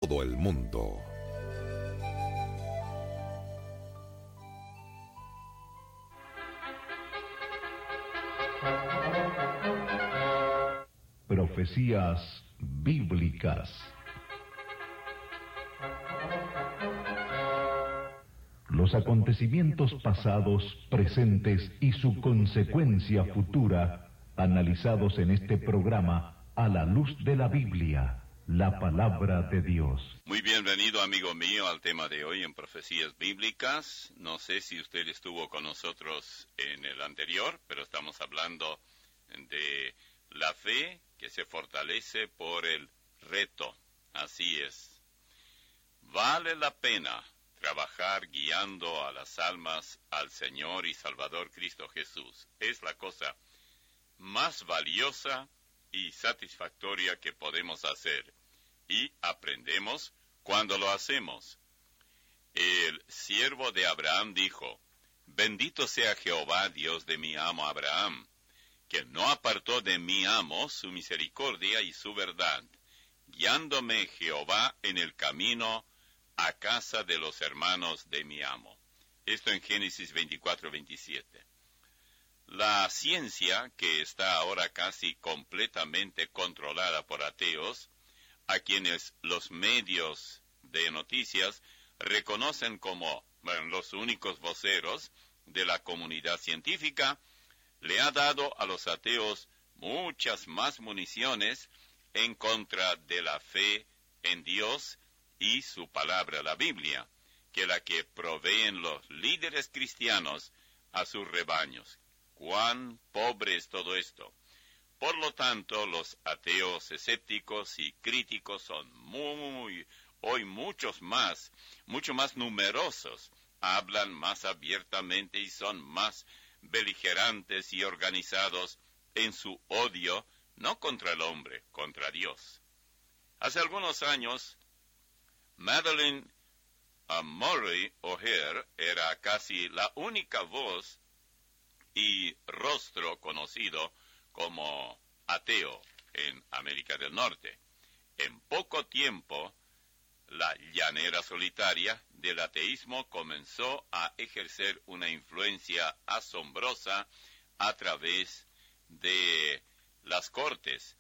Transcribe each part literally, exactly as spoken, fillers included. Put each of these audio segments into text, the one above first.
todo el mundo. Profecías bíblicas. Los acontecimientos pasados, presentes y su consecuencia futura, analizados en este programa a la luz de la Biblia, la palabra de Dios. Muy bienvenido, amigo mío, al tema de hoy en Profecías Bíblicas. No sé si usted estuvo con nosotros en el anterior, pero estamos hablando de la fe que se fortalece por el reto. Así es. Vale la pena trabajar guiando a las almas al Señor y Salvador Cristo Jesús. Es la cosa más valiosa y satisfactoria que podemos hacer. Y aprendemos cuando lo hacemos. El siervo de Abraham dijo: Bendito sea Jehová, Dios de mi amo Abraham, que no apartó de mi amo su misericordia y su verdad, guiándome Jehová en el camino a casa de los hermanos de mi amo. Esto en Génesis veinticuatro veintisiete. La ciencia, que está ahora casi completamente controlada por ateos, a quienes los medios de noticias reconocen como bueno, los únicos voceros de la comunidad científica, le ha dado a los ateos muchas más municiones en contra de la fe en Dios y su palabra, la Biblia, que la que proveen los líderes cristianos a sus rebaños. ¡Cuán pobre es todo esto! Por lo tanto, los ateos escépticos y críticos son muy, hoy muchos más, mucho más numerosos, hablan más abiertamente y son más beligerantes y organizados en su odio, no contra el hombre, contra Dios. Hace algunos años, Madeleine uh, Murray O'Hair era casi la única voz y rostro conocido como ateo en América del Norte. En poco tiempo, la llanera solitaria del ateísmo comenzó a ejercer una influencia asombrosa a través de las cortes.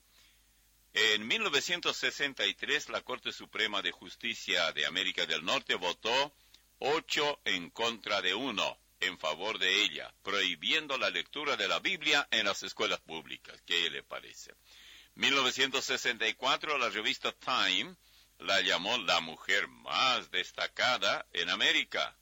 En mil novecientos sesenta y tres, la Corte Suprema de Justicia de América del Norte votó ocho en contra de uno en favor de ella, prohibiendo la lectura de la Biblia en las escuelas públicas. ¿Qué le parece? mil novecientos sesenta y cuatro, la revista Time la llamó la mujer más destacada en América.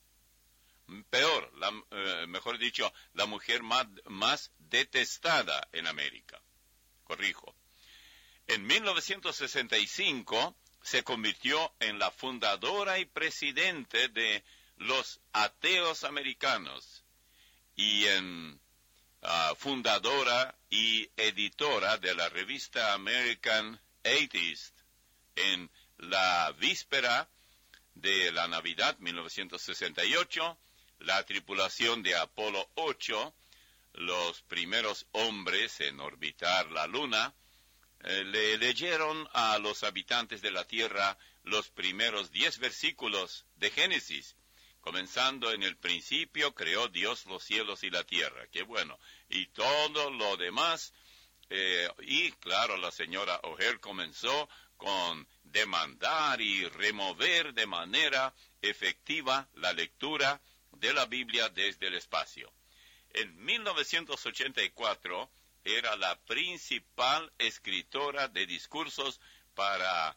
Peor, la, eh, mejor dicho, la mujer más, más detestada en América. Corrijo. En mil novecientos sesenta y cinco se convirtió en la fundadora y presidente de los ateos americanos y en uh, fundadora y editora de la revista American Atheist. En la víspera de la Navidad mil novecientos sesenta y ocho, la tripulación de Apolo ocho, los primeros hombres en orbitar la Luna, eh, le leyeron a los habitantes de la Tierra los primeros diez versículos de Génesis, comenzando en el principio creó Dios los cielos y la tierra. ¡Qué bueno! Y todo lo demás, eh, y claro, la señora O'Hair comenzó con demandar y remover de manera efectiva la lectura de la Biblia desde el espacio. En mil novecientos ochenta y cuatro era la principal escritora de discursos para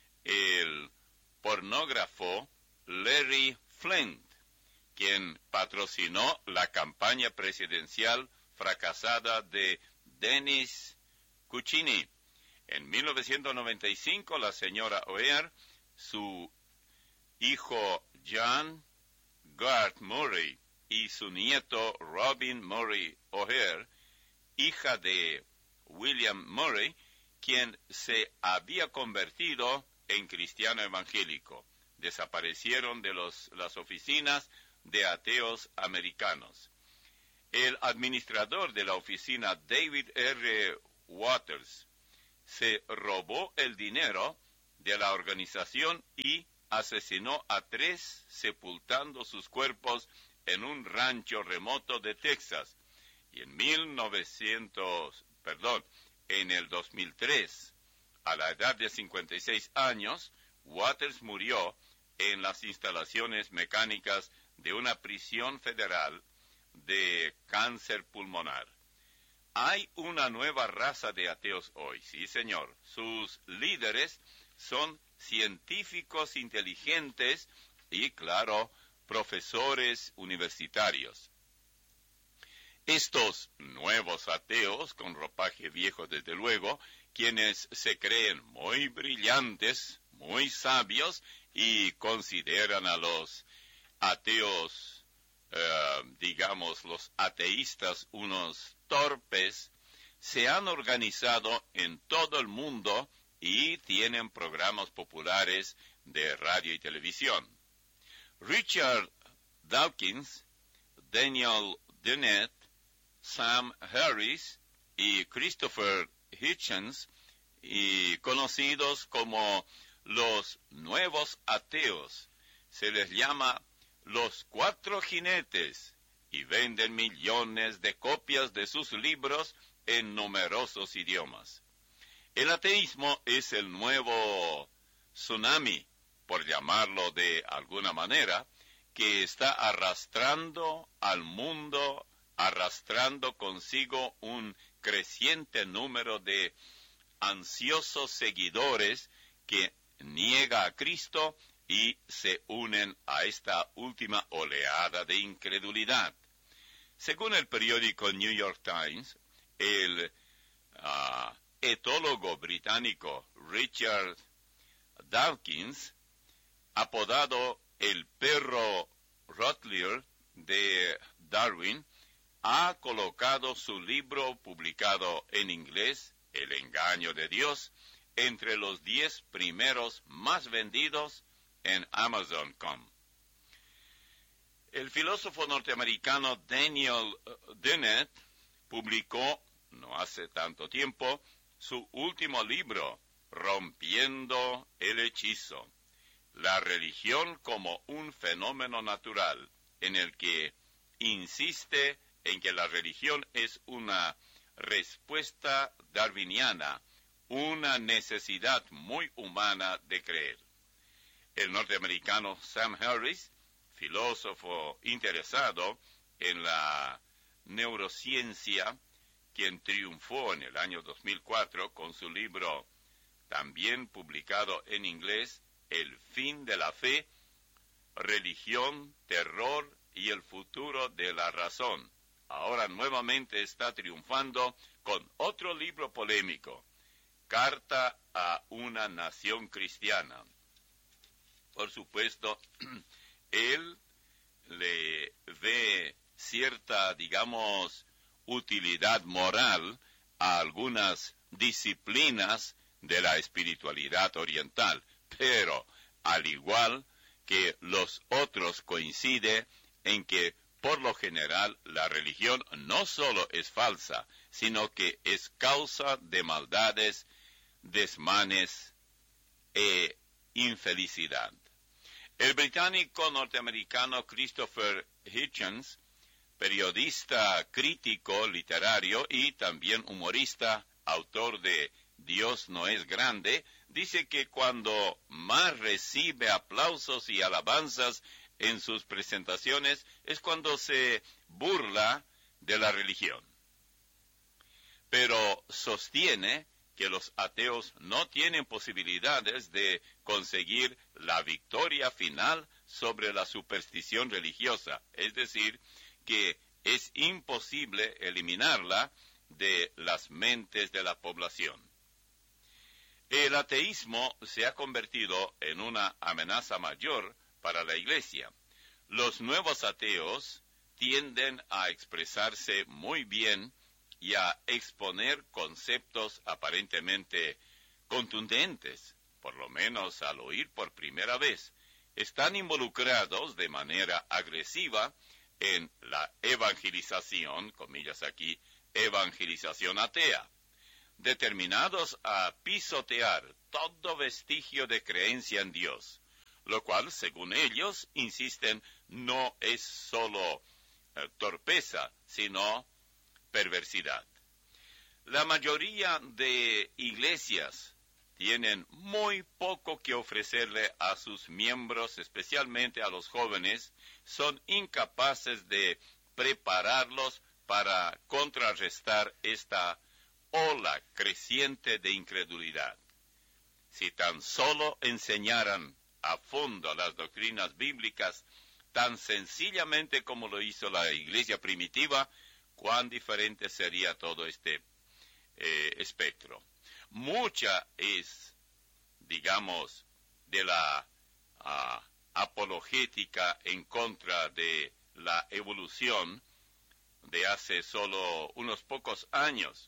el pornógrafo Larry Flynt, quien patrocinó la campaña presidencial fracasada de Dennis Kuchini. En mil novecientos noventa y cinco, la señora O'Hair, su hijo John Garth Murray y su nieto Robin Murray O'Hair, hija de William Murray, quien se había convertido en cristiano evangélico, desaparecieron de los, las oficinas de ateos americanos. El administrador de la oficina, David R. Waters, se robó el dinero de la organización y asesinó a tres, sepultando sus cuerpos en un rancho remoto de Texas. Y en mil novecientos, perdón, en el dos mil tres, a la edad de cincuenta y seis años, Waters murió en las instalaciones mecánicas de una prisión federal de cáncer pulmonar. Hay una nueva raza de ateos hoy, sí señor. Sus líderes son científicos inteligentes y, claro, profesores universitarios. Estos nuevos ateos, con ropaje viejo desde luego, quienes se creen muy brillantes, muy sabios, y consideran a los ateos, eh, digamos, los ateístas, unos torpes, se han organizado en todo el mundo y tienen programas populares de radio y televisión. Richard Dawkins, Daniel Dennett, Sam Harris y Christopher Hitchens, y conocidos como los nuevos ateos, se les llama los cuatro jinetes, y venden millones de copias de sus libros en numerosos idiomas. El ateísmo es el nuevo tsunami, por llamarlo de alguna manera, que está arrastrando al mundo, arrastrando consigo un creciente número de ansiosos seguidores que niega a Cristo y se unen a esta última oleada de incredulidad. Según el periódico New York Times, el uh, etólogo británico Richard Dawkins, apodado el perro Rottweiler de Darwin, ha colocado su libro publicado en inglés, El engaño de Dios, entre los diez primeros más vendidos en Amazon punto com. El filósofo norteamericano Daniel Dennett publicó, no hace tanto tiempo, su último libro, Rompiendo el Hechizo, la religión como un fenómeno natural, en el que insiste en que la religión es una respuesta darwiniana, una necesidad muy humana de creer. El norteamericano Sam Harris, filósofo interesado en la neurociencia, quien triunfó en el año dos mil cuatro con su libro, también publicado en inglés, El fin de la fe, religión, terror y el futuro de la razón. Ahora nuevamente está triunfando con otro libro polémico, Carta a una nación cristiana. Por supuesto, él le ve cierta, digamos, utilidad moral a algunas disciplinas de la espiritualidad oriental, pero al igual que los otros coincide en que por lo general la religión no solo es falsa, sino que es causa de maldades, desmanes e infelicidad. El británico norteamericano Christopher Hitchens, periodista, crítico literario y también humorista, autor de Dios no es grande, dice que cuando más recibe aplausos y alabanzas en sus presentaciones es cuando se burla de la religión. Pero sostiene que los ateos no tienen posibilidades de conseguir la victoria final sobre la superstición religiosa, es decir, que es imposible eliminarla de las mentes de la población. El ateísmo se ha convertido en una amenaza mayor para la Iglesia. Los nuevos ateos tienden a expresarse muy bien y a exponer conceptos aparentemente contundentes, por lo menos al oír por primera vez. Están involucrados de manera agresiva en la evangelización, comillas aquí, evangelización atea, determinados a pisotear todo vestigio de creencia en Dios, lo cual, según ellos, insisten, no es solo eh, torpeza, sino perversidad. La mayoría de iglesias tienen muy poco que ofrecerle a sus miembros, especialmente a los jóvenes. Son incapaces de prepararlos para contrarrestar esta ola creciente de incredulidad. Si tan solo enseñaran a fondo las doctrinas bíblicas, tan sencillamente como lo hizo la iglesia primitiva, cuán diferente sería todo este eh, espectro. Mucha es, digamos, de la uh, apologética en contra de la evolución de hace solo unos pocos años.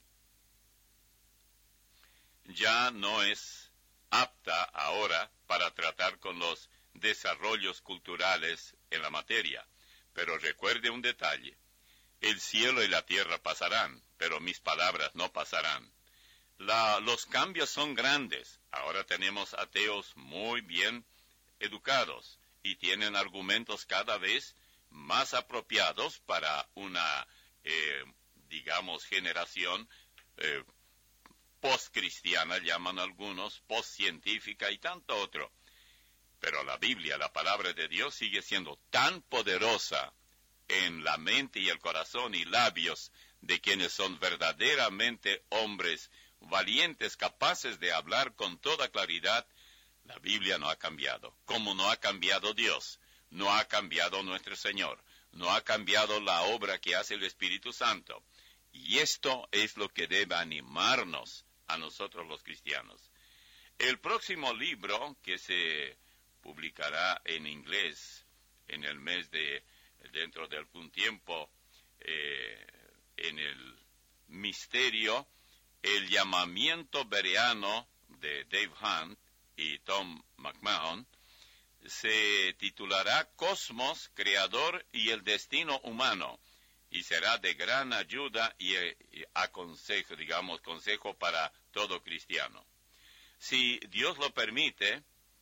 Ya no es apta ahora para tratar con los desarrollos culturales en la materia. Pero recuerde un detalle: el cielo y la tierra pasarán, pero mis palabras no pasarán. La, los cambios son grandes. Ahora tenemos ateos muy bien educados y tienen argumentos cada vez más apropiados para una, eh, digamos, generación eh, post-cristiana, llaman algunos, post-científica y tanto otro. Pero la Biblia, la palabra de Dios, sigue siendo tan poderosa en la mente y el corazón y labios de quienes son verdaderamente hombres valientes, capaces de hablar con toda claridad. La Biblia no ha cambiado. Como no ha cambiado Dios, no ha cambiado nuestro Señor, no ha cambiado la obra que hace el Espíritu Santo. Y esto es lo que debe animarnos a nosotros los cristianos. El próximo libro que se publicará en inglés en el mes de, dentro de algún tiempo, eh, en el misterio, el llamamiento bereano de Dave Hunt y Tom McMahon, se titulará Cosmos, Creador y el Destino Humano, y será de gran ayuda y, y aconsejo, digamos, consejo para todo cristiano. Si Dios lo permite,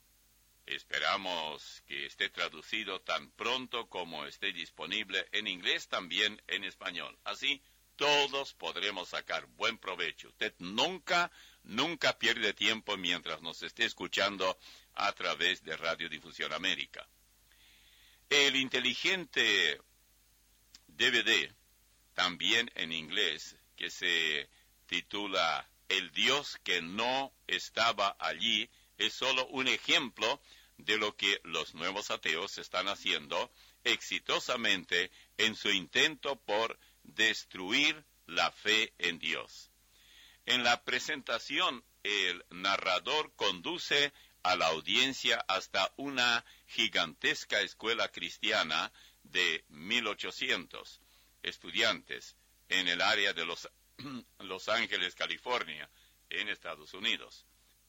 esperamos que esté traducido tan pronto como esté disponible en inglés, también en español. Así todos podremos sacar buen provecho. Usted nunca, nunca pierde tiempo mientras nos esté escuchando a través de Radio Difusión América. El inteligente D V D, también en inglés, que se titula El Dios que no estaba allí, es solo un ejemplo de lo que los nuevos ateos están haciendo exitosamente en su intento por destruir la fe en Dios. En la presentación, el narrador conduce a la audiencia hasta una gigantesca escuela cristiana de mil ochocientos estudiantes en el área de Los, Los Ángeles, California, en Estados Unidos.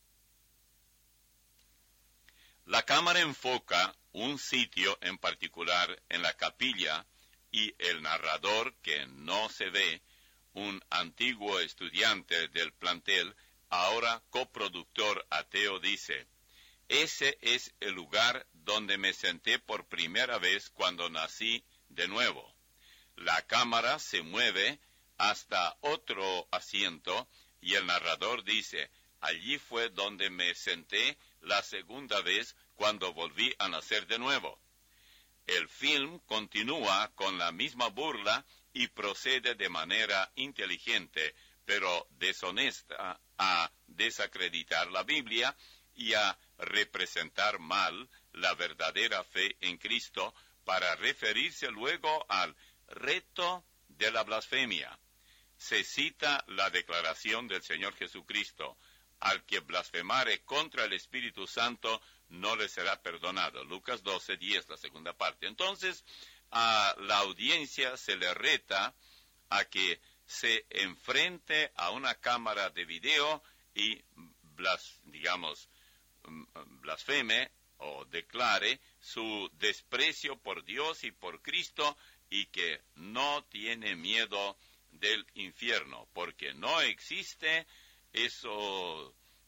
La cámara enfoca un sitio en particular en la capilla y el narrador, que no se ve, un antiguo estudiante del plantel, ahora coproductor ateo, dice: ese es el lugar donde me senté por primera vez cuando nací de nuevo. La cámara se mueve hasta otro asiento y el narrador dice: allí fue donde me senté la segunda vez cuando volví a nacer de nuevo. El film continúa con la misma burla y procede de manera inteligente, pero deshonesta, a desacreditar la Biblia y a representar mal la verdadera fe en Cristo para referirse luego al reto de la blasfemia. Se cita la declaración del Señor Jesucristo: al que blasfemare contra el Espíritu Santo no le será perdonado. Lucas doce, diez, la segunda parte. Entonces, a la audiencia se le reta a que se enfrente a una cámara de video y, blas, digamos, blasfeme o declare su desprecio por Dios y por Cristo, y que no tiene miedo del infierno, porque no existe eso,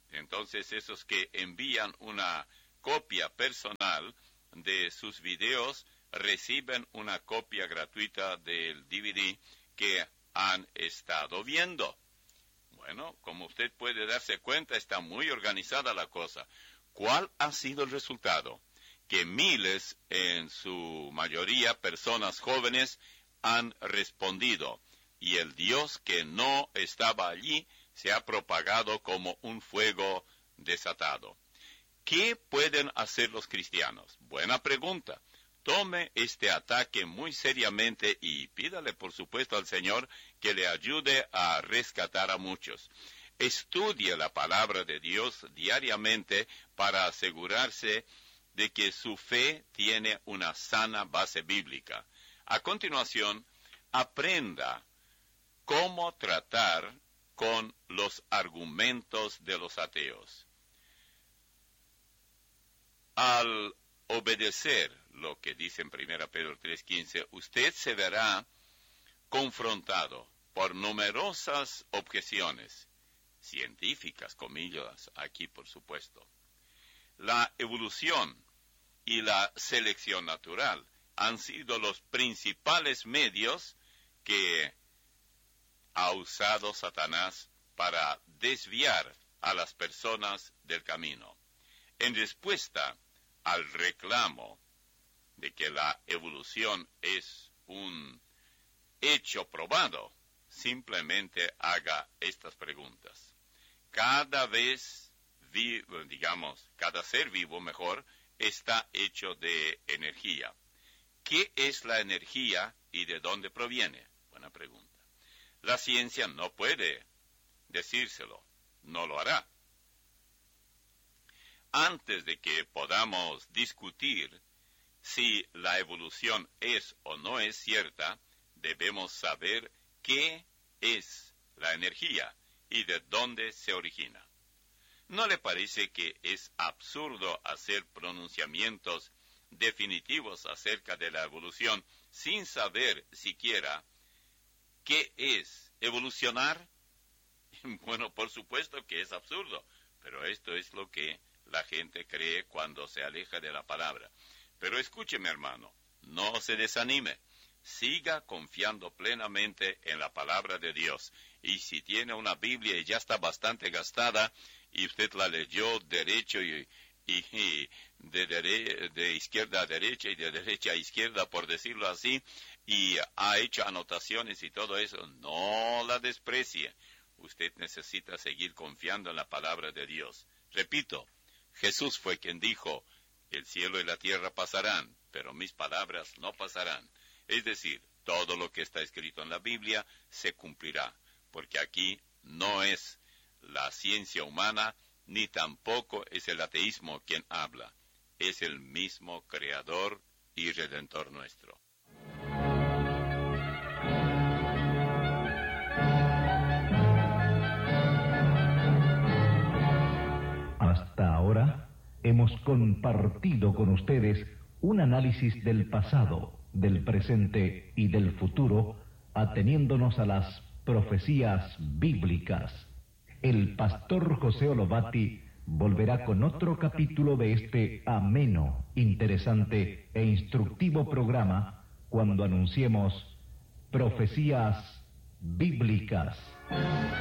Entonces, esos que envían una copia personal de sus videos reciben una copia gratuita del D V D que han estado viendo. Bueno, como usted puede darse cuenta, está muy organizada la cosa. ¿Cuál ha sido el resultado? Que miles, en su mayoría personas jóvenes, han respondido, y el Dios que no estaba allí se ha propagado como un fuego desatado. ¿Qué pueden hacer los cristianos? Buena pregunta. Tome este ataque muy seriamente y pídale, por supuesto, al Señor que le ayude a rescatar a muchos. Estudie la palabra de Dios diariamente para asegurarse de que su fe tiene una sana base bíblica. A continuación, aprenda cómo tratar con los argumentos de los ateos. Al obedecer lo que dice en primera Pedro tres quince, usted se verá confrontado por numerosas objeciones, científicas, comillas, aquí por supuesto. La evolución y la selección natural han sido los principales medios que ha usado Satanás para desviar a las personas del camino. En respuesta al reclamo de que la evolución es un hecho probado, simplemente haga estas preguntas. Cada vez, vivo, digamos, cada ser vivo, mejor, está hecho de energía. ¿Qué es la energía y de dónde proviene? Buena pregunta. La ciencia no puede decírselo, no lo hará. Antes de que podamos discutir si la evolución es o no es cierta, debemos saber qué es la energía y de dónde se origina. ¿No le parece que es absurdo hacer pronunciamientos definitivos acerca de la evolución sin saber siquiera qué es evolucionar? Bueno, por supuesto que es absurdo, pero esto es lo que la gente cree cuando se aleja de la palabra. Pero escúcheme, hermano, no se desanime. Siga confiando plenamente en la palabra de Dios. Y si tiene una Biblia y ya está bastante gastada, y usted la leyó derecho y, y, y de, dere, de izquierda a derecha y de derecha a izquierda, por decirlo así, y ha hecho anotaciones y todo eso, no la desprecie. Usted necesita seguir confiando en la palabra de Dios. Repito, Jesús fue quien dijo, el cielo y la tierra pasarán, pero mis palabras no pasarán. Es decir, todo lo que está escrito en la Biblia se cumplirá, porque aquí no es la ciencia humana, ni tampoco es el ateísmo quien habla. Es el mismo Creador y Redentor nuestro. Hasta ahora hemos compartido con ustedes un análisis del pasado, del presente y del futuro, ateniéndonos a las profecías bíblicas. El pastor José Olobati volverá con otro capítulo de este ameno, interesante e instructivo programa cuando anunciemos profecías bíblicas.